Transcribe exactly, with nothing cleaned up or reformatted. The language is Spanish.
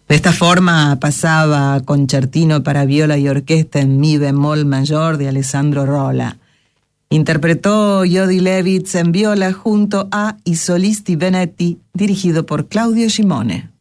De esta forma pasaba Concertino para viola y orquesta en mi bemol mayor de Alessandro Rolla. Interpretó Jody Levitz en viola junto a I Solisti Venetti, dirigido por Claudio Gimone.